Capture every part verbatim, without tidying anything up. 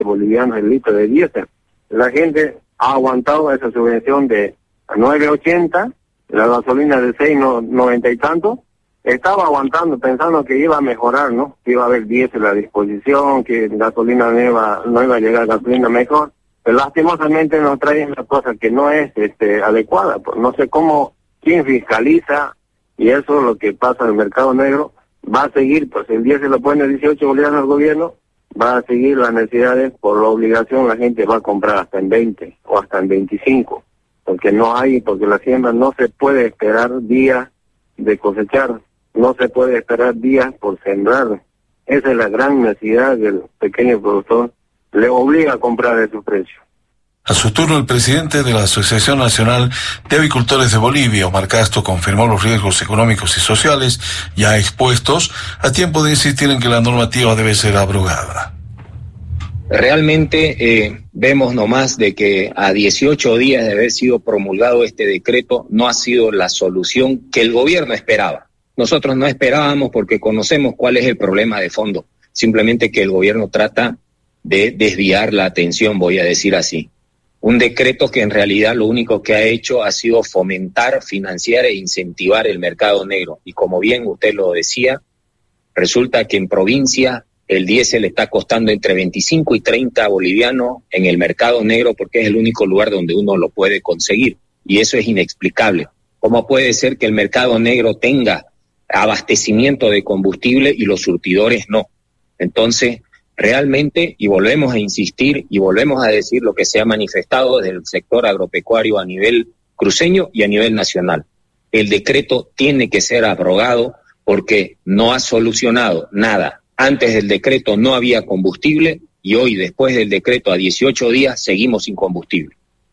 bolivianos el litro de diésel. La gente ha aguantado esa subvención de nueve ochenta, la gasolina de seis noventa y tanto. Estaba aguantando pensando que iba a mejorar, ¿no? Que iba a haber diésel a disposición, que gasolina no iba, no iba a llegar gasolina mejor. Pero lastimosamente nos traen una cosa que no es este, adecuada. Pues no sé cómo, quién fiscaliza, y eso es lo que pasa en el mercado negro. Va a seguir, pues el diésel lo pone dieciocho bolivianos al gobierno, va a seguir las necesidades, por la obligación la gente va a comprar hasta en veinte o hasta en veinticinco, porque no hay, porque la siembra no se puede esperar días de cosechar, no se puede esperar días por sembrar. Esa es la gran necesidad del pequeño productor, le obliga a comprar a esos precios. A su turno, el presidente de la Asociación Nacional de Avicultores de Bolivia, Omar Castro, confirmó los riesgos económicos y sociales ya expuestos, a tiempo de insistir en que la normativa debe ser abrogada. Realmente eh, vemos nomás de que a dieciocho días de haber sido promulgado este decreto no ha sido la solución que el gobierno esperaba. Nosotros no esperábamos porque conocemos cuál es el problema de fondo, simplemente que el gobierno trata de desviar la atención, voy a decir así. Un decreto que en realidad lo único que ha hecho ha sido fomentar, financiar e incentivar el mercado negro. Y como bien usted lo decía, resulta que en provincia el diésel está costando entre veinticinco y treinta bolivianos en el mercado negro porque es el único lugar donde uno lo puede conseguir. Y eso es inexplicable. ¿Cómo puede ser que el mercado negro tenga abastecimiento de combustible y los surtidores no? Entonces, realmente, y volvemos a insistir y volvemos a decir lo que se ha manifestado desde el sector agropecuario a nivel cruceño y a nivel nacional. El decreto tiene que ser abrogado porque no ha solucionado nada. Antes del decreto no había combustible y hoy, después del decreto, a dieciocho días, seguimos sin combustible.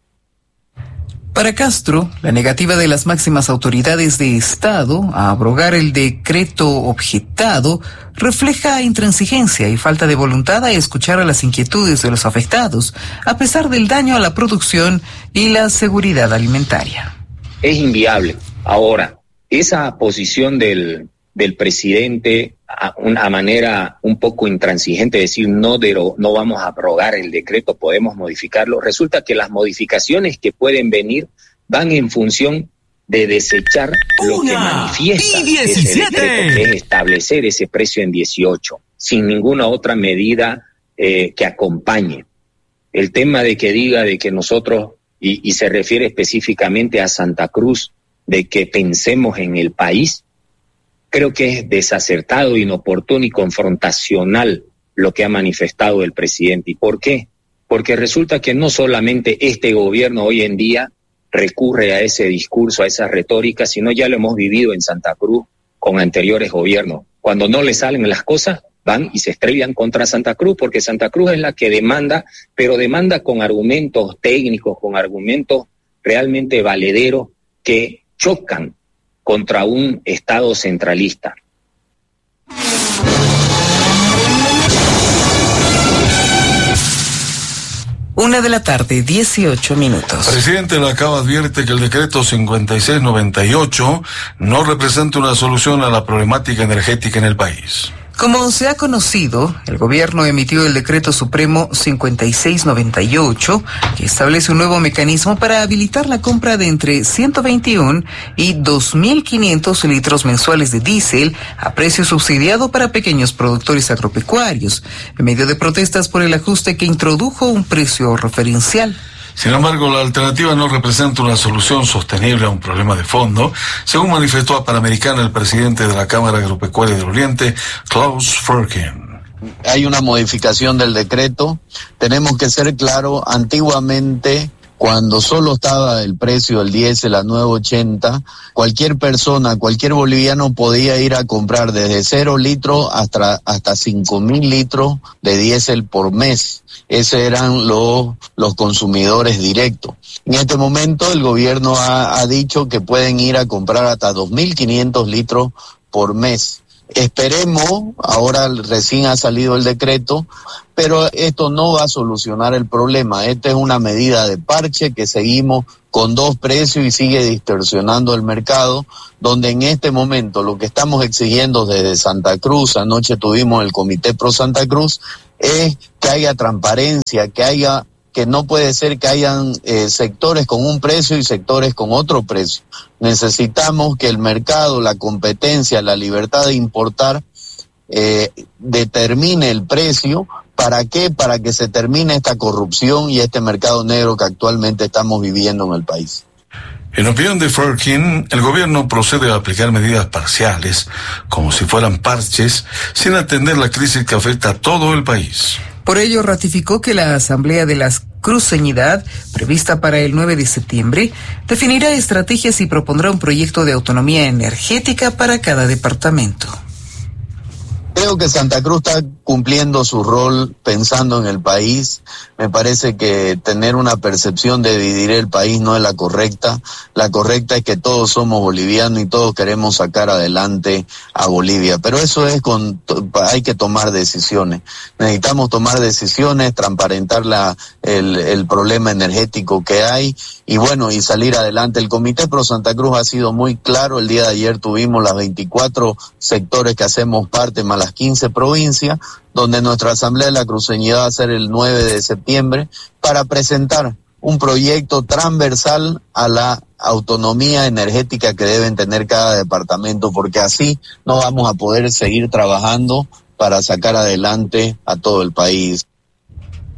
Para Castro, la negativa de las máximas autoridades de Estado a abrogar el decreto objetado refleja intransigencia y falta de voluntad a escuchar a las inquietudes de los afectados, a pesar del daño a la producción y la seguridad alimentaria. Es inviable. Ahora, esa posición del, del presidente a una manera un poco intransigente, decir no, dero, no vamos a abrogar el decreto, podemos modificarlo. Resulta que las modificaciones que pueden venir van en función de desechar lo que manifiesta ese decreto, que es establecer ese precio en dieciocho, sin ninguna otra medida eh, que acompañe. El tema de que diga de que nosotros, y, y se refiere específicamente a Santa Cruz, de que pensemos en el país, creo que es desacertado, inoportuno y confrontacional lo que ha manifestado el presidente. ¿Y por qué? Porque resulta que no solamente este gobierno hoy en día recurre a ese discurso, a esa retórica, sino ya lo hemos vivido en Santa Cruz con anteriores gobiernos. Cuando no le salen las cosas, van y se estrellan contra Santa Cruz, porque Santa Cruz es la que demanda, pero demanda con argumentos técnicos, con argumentos realmente valederos que chocan contra un Estado centralista. Una de la tarde, dieciocho minutos. Presidente Lacao advierte que el decreto cincuenta y seis noventa y ocho no representa una solución a la problemática energética en el país. Como se ha conocido, el gobierno emitió el decreto supremo cincuenta y seis noventa y ocho, que establece un nuevo mecanismo para habilitar la compra de entre ciento veintiuno y dos mil quinientos litros mensuales de diésel a precio subsidiado para pequeños productores agropecuarios, en medio de protestas por el ajuste que introdujo un precio referencial. Sin embargo, la alternativa no representa una solución sostenible a un problema de fondo, según manifestó a Panamericana el presidente de la Cámara Agropecuaria del Oriente, Klaus Ferkin. Hay una modificación del decreto. Tenemos que ser claros, antiguamente, cuando solo estaba el precio del diésel a nueve ochenta, cualquier persona, cualquier boliviano podía ir a comprar desde cero litros hasta, hasta cinco mil litros de diésel por mes. Esos eran los, los consumidores directos. En este momento el gobierno ha, ha dicho que pueden ir a comprar hasta dos mil quinientos litros por mes. Esperemos, ahora recién ha salido el decreto, pero esto no va a solucionar el problema. Esta es una medida de parche que seguimos con dos precios y sigue distorsionando el mercado, donde en este momento lo que estamos exigiendo desde Santa Cruz, anoche tuvimos el Comité Pro Santa Cruz, es que haya transparencia, que haya que no puede ser que hayan eh, sectores con un precio y sectores con otro precio. Necesitamos que el mercado, la competencia, la libertad de importar eh, determine el precio. ¿Para qué? Para que se termine esta corrupción y este mercado negro que actualmente estamos viviendo en el país. En opinión de Furkin, el gobierno procede a aplicar medidas parciales, como si fueran parches, sin atender la crisis que afecta a todo el país. Por ello, ratificó que la Asamblea de la Cruceñidad, prevista para el nueve de septiembre, definirá estrategias y propondrá un proyecto de autonomía energética para cada departamento. Creo que Santa Cruz está cumpliendo su rol pensando en el país. Me parece que tener una percepción de dividir el país no es la correcta. La correcta es que todos somos bolivianos y todos queremos sacar adelante a Bolivia. Pero eso es con, hay que tomar decisiones. Necesitamos tomar decisiones, transparentar la, el, el problema energético que hay y bueno, y salir adelante. El Comité Pro Santa Cruz ha sido muy claro. El día de ayer tuvimos las veinticuatro sectores que hacemos parte, más las quince provincias, donde nuestra Asamblea de la Cruceñidad va a ser el nueve de septiembre para presentar un proyecto transversal a la autonomía energética que deben tener cada departamento, porque así no vamos a poder seguir trabajando para sacar adelante a todo el país.